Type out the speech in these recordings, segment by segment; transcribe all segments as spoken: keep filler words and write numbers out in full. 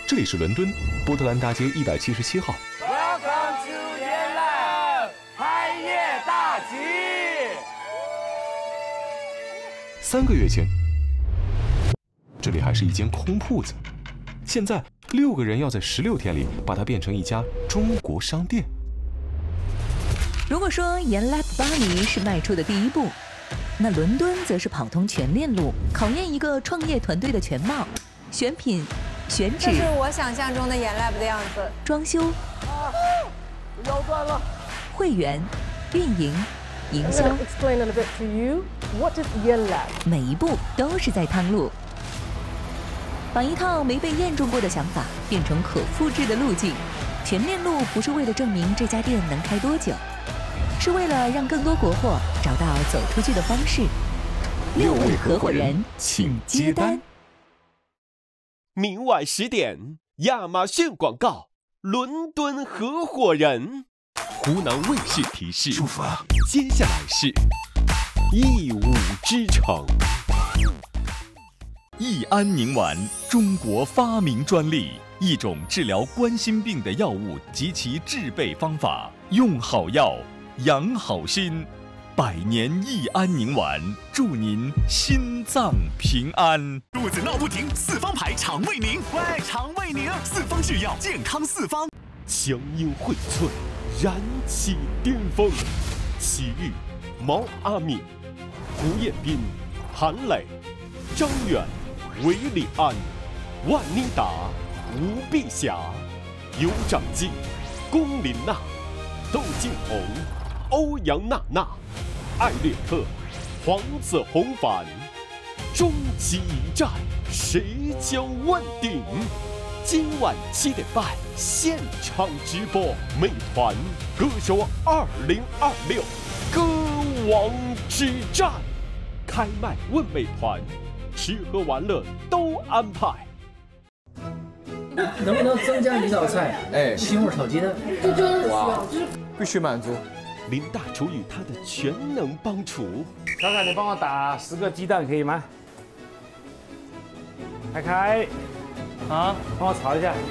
这里是伦敦波特兰大街一百七十七号。 Welcome to YesLab， 开业大吉！ 三个月前，这里还是一间空铺子，现在六个人要在十六天里把它变成一家中国商店。 如果说YesLab巴黎是迈出的第一步，那伦敦则是跑通全链路，考验一个创业团队的全貌：选品、选址。 这是我想象中的YesLab的样子。 装修、 啊，腰断了。 会员、运营、营销。 Explain a little bit to you. What is YesLab？ 每一步都是在趟路，把一套没被验证过的想法变成可复制的路径。全链路不是为了证明这家店能开多久，是为了让更多国货找到走出去的方式。六位合伙人，请接单。 明晚十点，亚马逊广告，伦敦合伙人。湖南卫视提示：出发，接下来是义乌之城。 益安宁丸，中国发明专利，一种治疗冠心病的药物及其制备方法。用好药，养好心。百年益安宁丸，祝您心脏平安。 肚子闹不停，四方牌肠胃宁。喂，肠胃宁，四方制药，健康四方。 强音荟萃，燃起巅峰。齐豫、毛阿敏、胡彦斌、韩磊、张远、韦礼安、万妮达、吴碧霞、尤长靖、龚琳娜、窦靖童、欧阳娜娜、艾略特、黄子弘凡。终极一战，谁将问鼎？今晚七点半现场直播，美团歌手二零二六歌王之战，开麦问美团，吃喝玩乐都安排。 能不能增加一道菜？哎，西红柿炒鸡蛋。 这真是哇，必须满足。 林大厨与他的全能帮厨， 小凯，你帮我打十个鸡蛋可以吗？开开，啊，帮我炒一下。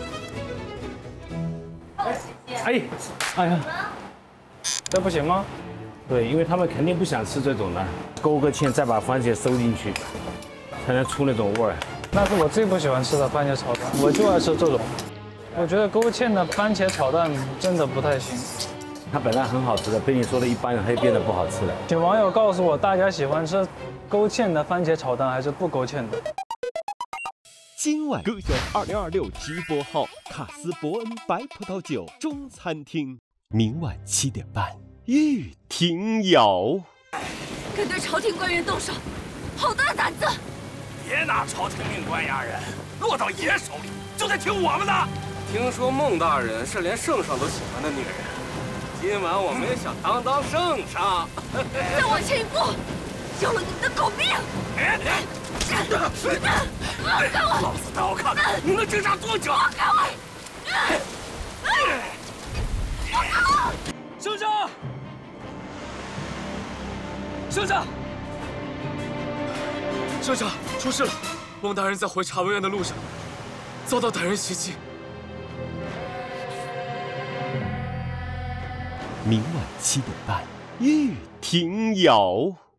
哎，哎，哎呀，这不行吗？对，因为他们肯定不想吃这种的，勾个芡，再把番茄收进去，才能出那种味儿。 那是我最不喜欢吃的番茄炒蛋，我就爱吃这种。我觉得勾芡的番茄炒蛋真的不太行。 它本来很好吃的，被你说的一般，它就变得不好吃了。 请网友告诉我，大家喜欢吃勾芡的番茄炒蛋还是不勾芡的？ 今晚歌手二零二六直播号卡斯伯恩白葡萄酒中餐厅，明晚七点半，玉庭瑶。 敢对朝廷官员动手，好大胆子！ 别拿朝廷命关押人，落到爷手里就得听我们的。 听说孟大人是连圣上都喜欢的女人，今晚我们也想当当圣上。 再往前一步，要了你们的狗命！放开我！ 老子倒要看看你能挣扎多久！ 放开我！放开我！ 圣上！圣上！圣上，出事了！孟大人在回察文院的路上，遭到歹人袭击。 明晚七点半，玉庭瑶。